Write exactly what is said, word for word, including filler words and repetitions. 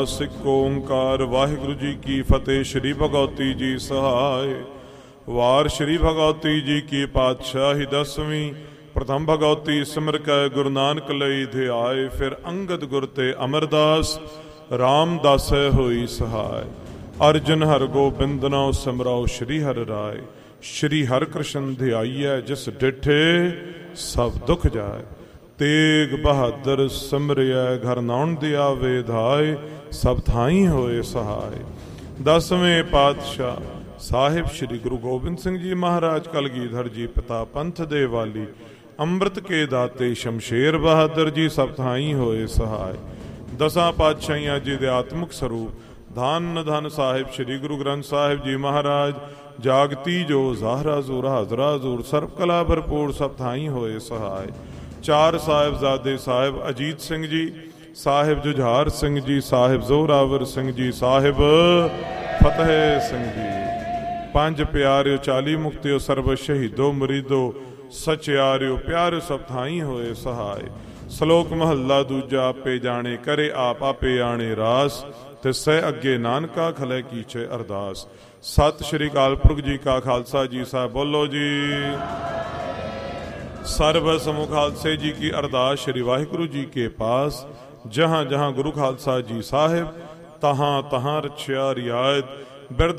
ਸਿੱਖ ਓਂਕਾਰ ਵਾਹਿਗੁਰੂ ਜੀ ਕੀ ਫਤਿਹ। ਸ਼੍ਰੀ ਭਗਉਤੀ ਜੀ ਸਹਾਇ। ਵਾਰ ਸ਼੍ਰੀ ਭਗਉਤੀ ਜੀ ਕੀ ਪਾਤਸ਼ਾਹੀ ਦਸਵੀਂ। ਪ੍ਰਥਮ ਭਗਉਤੀ ਸਿਮਰ ਕੈ ਗੁਰੂ ਨਾਨਕ ਲਈ ਧਿਆਏ। ਫਿਰ ਅੰਗਦ ਗੁਰ ਤੇ ਅਮਰਦਾਸ ਰਾਮਦਾਸੈ ਹੋਈ ਸਹਾਇ। ਅਰਜਨ ਹਰ ਗੋਬਿੰਦ ਨਾਉ ਸਿਮਰਾਓ ਸ਼੍ਰੀ ਹਰਿ ਰਾਏ। ਸ਼੍ਰੀ ਹਰਿ ਕ੍ਰਿਸ਼ਨ ਧਿਆਈਐ ਜਿਸ ਡਿਠੇ ਸਭ ਦੁਖ ਜਾਏ। ਤੇਗ ਬਹਾਦਰ ਸਿਮਰਿਐ ਘਰ ਨਾਉਣ ਦਿਆ ਵੇਧਾਏ। ਸਭ ਥਾਈ ਹੋਏ ਸਹਾਏ। ਦਸਵੇਂ ਪਾਤਸ਼ਾਹ ਸਾਹਿਬ ਸ਼੍ਰੀ ਗੁਰੂ ਗੋਬਿੰਦ ਸਿੰਘ ਜੀ ਮਹਾਰਾਜ ਕਲਗੀਧਰ ਜੀ ਪਿਤਾ ਪੰਥ ਦੇ ਵਾਲੀ ਅੰਮ੍ਰਿਤ ਕੇ ਦਾਤੇ ਸ਼ਮਸ਼ੇਰ ਬਹਾਦਰ ਜੀ ਸਭ ਥਾਈ ਹੋਏ ਸਹਾਏ। ਦਸਾਂ ਪਾਤਸ਼ਾਹੀਆਂ ਜੀ ਦੇ ਆਤਮਿਕ ਸਰੂਪ ਧੰਨ ਧੰਨ ਸਾਹਿਬ ਸ਼੍ਰੀ ਗੁਰੂ ਗ੍ਰੰਥ ਸਾਹਿਬ ਜੀ ਮਹਾਰਾਜ ਜਾਗਤੀ ਜੋ ਜ਼ਾਹਰਾ ਜ਼ੂਰ ਹਾਜ਼ਰਾ ਜ਼ੂਰ ਸਰਬ ਕਲਾ ਭਰਪੂਰ ਸਭ ਥਾਈ ਹੋਏ ਸਹਾਏ। ਚਾਰ ਸਾਹਿਬਜ਼ਾਦੇ ਸਾਹਿਬ ਅਜੀਤ ਸਿੰਘ ਜੀ, ਸਾਹਿਬ ਜੁਝਾਰ ਸਿੰਘ ਜੀ, ਸਾਹਿਬ ਜ਼ੋਰਾਵਰ ਸਿੰਘ ਜੀ, ਸਾਹਿਬ ਫਤਿਹ ਸਿੰਘ ਜੀ। ਪੰਜ ਪਿਆਰਿਓ ਚਾਲੀ ਮੁਕਤਿਓ ਸਰਬ ਸ਼ਹੀਦੋ ਮੁਰੀਦੋ ਸਚਿਆਰਿਓ ਪਿਆਰਿਓ ਸਭ ਥਾਈ ਹੋਏ ਸਹਾਏ। ਸ਼ਲੋਕ ਮਹੱਲਾ ਦੂਜਾ। ਆਪੇ ਜਾਣੇ ਕਰੇ ਆਪ ਆਪੇ ਆਣੇ ਰਾਸ। ਤਿਸੈ ਅੱਗੇ ਨਾਨਕਾ ਖਲੇ ਕੀਚੇ ਅਰਦਾਸ। ਸਤਿ ਸ਼੍ਰੀ ਅਕਾਲ ਪੁਰਖ ਜੀ ਕਾ ਖਾਲਸਾ ਜੀ ਸਾਹਿਬ ਬੋਲੋ ਜੀ। ਸਰਬ ਸਮੂਹ ਖਾਲਸੇ ਜੀ ਕੀ ਅਰਦਾਸ। ਸ਼੍ਰੀ ਵਾਹਿਗੁਰੂ ਜੀ ਕੇ ਪਾਸ ਜਹਾਂ ਜਹਾਂ ਗੁਰੂ ਖਾਲਸਾ ਜੀ ਸਾਹਿਬ ਤਹਾਂ ਤਹਾਂ ਰਛਿਆ ਰਿਆਇਤ। ਬਿਰਦ